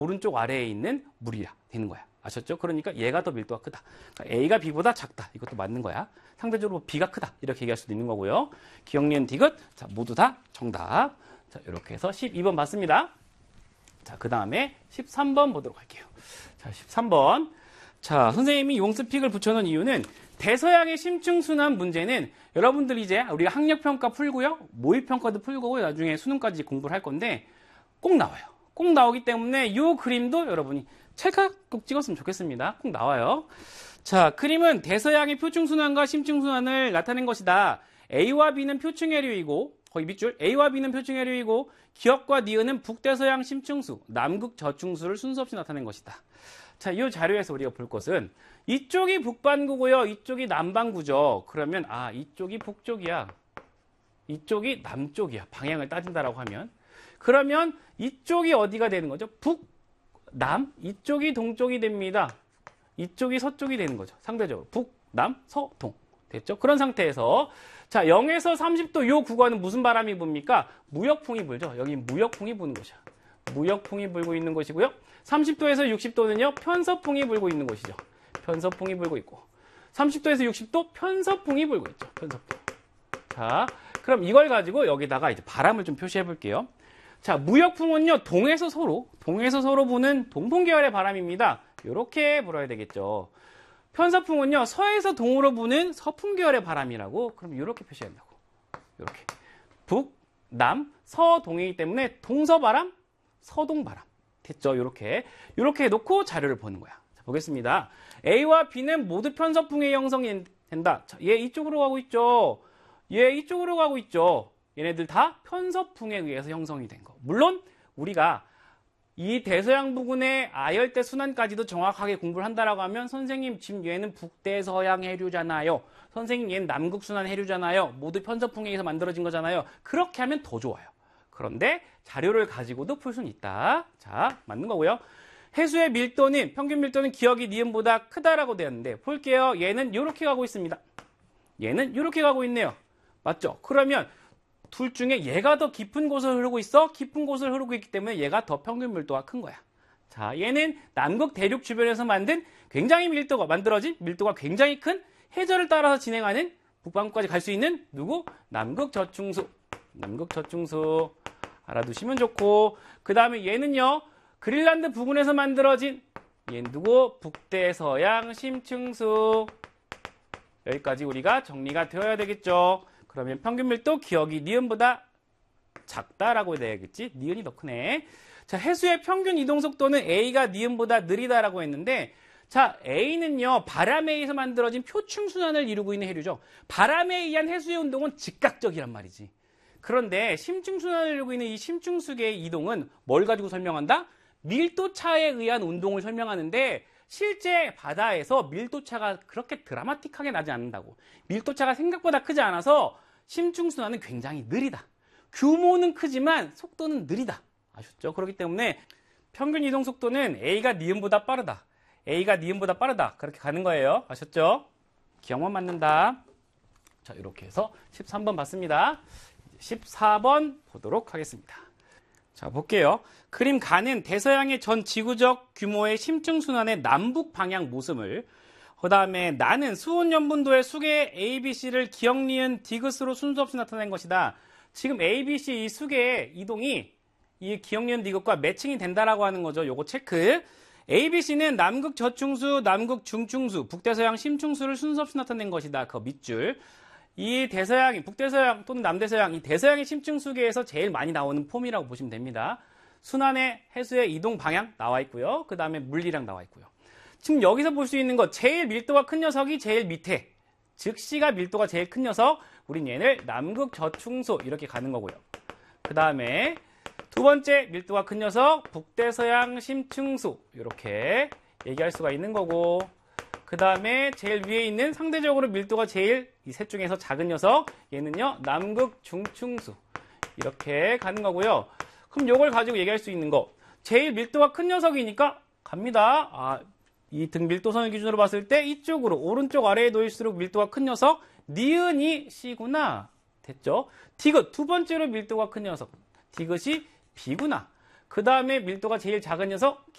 오른쪽 아래에 있는 물이야 되는 거야. 아셨죠? 그러니까 얘가 더 밀도가 크다. 그러니까 A가 B보다 작다. 이것도 맞는 거야. 상대적으로 B가 크다. 이렇게 얘기할 수도 있는 거고요. 기억, 니은, 디귿. 자, 모두 다 정답. 자, 이렇게 해서 12번 맞습니다. 자, 그 다음에 13번 보도록 할게요. 자, 13번. 자, 선생님이 용스픽을 붙여놓은 이유는 대서양의 심층순환 문제는 여러분들이 이제 우리가 학력평가 풀고요. 모의평가도 풀고 나중에 수능까지 공부를 할 건데 꼭 나와요. 꼭 나오기 때문에 이 그림도 여러분이 찰칵 꼭 찍었으면 좋겠습니다. 꼭 나와요. 자, 그림은 대서양의 표층순환과 심층순환을 나타낸 것이다. A와 B는 표층해류이고 거의 밑줄 A와 B는 표층해류이고 기역과 니은은 북대서양 심층수, 남극 저층수를 순서 없이 나타낸 것이다. 자, 이 자료에서 우리가 볼 것은 이쪽이 북반구고요. 이쪽이 남반구죠. 그러면 이쪽이 북쪽이야. 이쪽이 남쪽이야. 방향을 따진다라고 하면. 그러면 이쪽이 어디가 되는 거죠? 북, 남, 이쪽이 동쪽이 됩니다. 이쪽이 서쪽이 되는 거죠. 상대적으로 북, 남, 서, 동. 됐죠? 그런 상태에서 자, 0에서 30도 요 구간은 무슨 바람이 붑니까? 무역풍이 불죠. 여기 무역풍이 부는 것이야. 무역풍이 불고 있는 것이고요. 30도에서 60도는요. 편서풍이 불고 있는 곳이죠. 편서풍이 불고 있고 30도에서 60도 편서풍이 불고 있죠. 편서풍. 자, 그럼 이걸 가지고 여기다가 이제 바람을 좀 표시해 볼게요. 자, 무역풍은요. 동에서 서로 부는 동풍 계열의 바람입니다. 이렇게 불어야 되겠죠. 편서풍은요. 서에서 동으로 부는 서풍 계열의 바람이라고 그럼 이렇게 표시한다고. 이렇게. 북, 남, 서, 동이기 때문에 동서바람, 서동바람. 됐죠? 이렇게 해놓고 자료를 보는 거야. 자, 보겠습니다. A와 B는 모두 편서풍의 형성이 된다. 자, 얘 이쪽으로 가고 있죠. 얘 이쪽으로 가고 있죠. 얘네들 다 편서풍에 의해서 형성이 된 거. 물론 우리가 이 대서양 부근의 아열대 순환까지도 정확하게 공부를 한다라고 하면 선생님 지금 얘는 북대서양 해류잖아요. 선생님 얘는 남극순환 해류잖아요. 모두 편서풍에 의해서 만들어진 거잖아요. 그렇게 하면 더 좋아요. 그런데 자료를 가지고도 풀 수는 있다. 자, 맞는 거고요. 해수의 밀도는 평균 밀도는 기역이 니은보다 크다라고 되었는데 볼게요. 얘는 이렇게 가고 있습니다. 얘는 이렇게 가고 있네요. 맞죠? 그러면 둘 중에 얘가 더 깊은 곳을 흐르고 있어. 깊은 곳을 흐르고 있기 때문에 얘가 더 평균 밀도가 큰 거야. 자, 얘는 남극 대륙 주변에서 굉장히 만들어진 밀도가 굉장히 큰 해저를 따라서 진행하는 북반구까지 갈 수 있는 누구? 남극 저충수. 남극 저충수. 알아두시면 좋고 그 다음에 얘는요. 그린란드 부근에서 만들어진 얘는 누구? 북대서양 심층수. 여기까지 우리가 정리가 되어야 되겠죠. 그러면 평균 밀도 기역이 니은보다 작다라고 돼야겠지. 니은이 더 크네. 자, 해수의 평균 이동 속도는 A가 니은보다 느리다라고 했는데 자, A는요. 바람에 의해서 만들어진 표층순환을 이루고 있는 해류죠. 바람에 의한 해수의 운동은 즉각적이란 말이지. 그런데 심층순환을 이루고 있는 이 심층수계의 이동은 뭘 가지고 설명한다? 밀도차에 의한 운동을 설명하는데 실제 바다에서 밀도차가 그렇게 드라마틱하게 나지 않는다고. 밀도차가 생각보다 크지 않아서 심층순환은 굉장히 느리다. 규모는 크지만 속도는 느리다. 아셨죠? 그렇기 때문에 평균 이동 속도는 A가 니은보다 빠르다. A가 니은보다 빠르다. 그렇게 가는 거예요. 아셨죠? 기억만 맞는다. 자, 이렇게 해서 13번 봤습니다. 14번 보도록 하겠습니다. 자, 볼게요. 그림 가는 대서양의 전 지구적 규모의 심층순환의 남북 방향 모습을 그 다음에 나는 수온연분도의 수계 ABC를 기역, 니은, 디귿으로 순서 없이 나타낸 것이다. 지금 ABC 이 수계의 이동이 이 기역, 니은, 디귿과 매칭이 된다라고 하는 거죠. 요거 체크. ABC는 남극 저충수, 남극 중충수, 북대서양 심층수를 순서 없이 나타낸 것이다. 그 밑줄. 이 대서양이 북대서양 또는 남대서양 이 대서양의 심층수계에서 제일 많이 나오는 폼이라고 보시면 됩니다. 순환의 해수의 이동 방향 나와 있고요. 그 다음에 물리량 나와 있고요. 지금 여기서 볼 수 있는 것 제일 밀도가 큰 녀석이 제일 밑에 즉 C가 밀도가 제일 큰 녀석 우린 얘를 남극 저충수 이렇게 가는 거고요. 그 다음에 두 번째 밀도가 큰 녀석 북대서양 심층수 이렇게 얘기할 수가 있는 거고 그 다음에 제일 위에 있는 상대적으로 밀도가 제일 이 셋 중에서 작은 녀석 얘는요 남극 중충수 이렇게 가는 거고요. 그럼 이걸 가지고 얘기할 수 있는 거 제일 밀도가 큰 녀석이니까 갑니다. 이 등 밀도선을 기준으로 봤을 때 이쪽으로 오른쪽 아래에 놓일수록 밀도가 큰 녀석 니은이 C구나. 됐죠? 디귿 두 번째로 밀도가 큰 녀석 디귿이 B구나. 그 다음에 밀도가 제일 작은 녀석